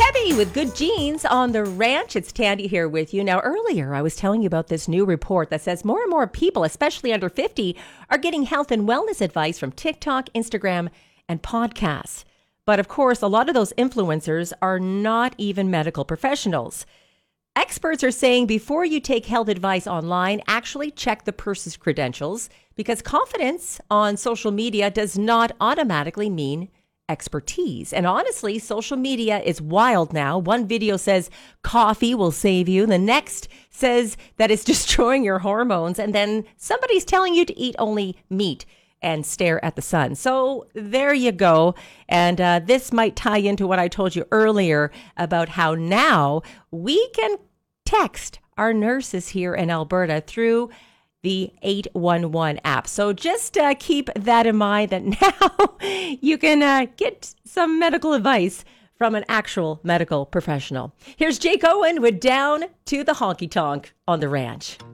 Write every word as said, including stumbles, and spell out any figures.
Debbie with Good Genes on the ranch. It's Tandy here with you. Now, earlier I was telling you about this new report that says more and more people, especially under fifty, are getting health and wellness advice from TikTok, Instagram, and podcasts. But of course, a lot of those influencers are not even medical professionals. Experts are saying before you take health advice online, actually check the person's credentials, because confidence on social media does not automatically mean expertise. And honestly, social media is wild now. One video says coffee will save you. The next says that it's destroying your hormones. And then somebody's telling you to eat only meat and stare at the sun. So there you go. And uh, this might tie into what I told you earlier about how now we can text our nurses here in Alberta through the eight one one app. So just uh, keep that in mind, that now you can uh, get some medical advice from an actual medical professional. Here's Jake Owen with Down to the Honky Tonk on the Ranch.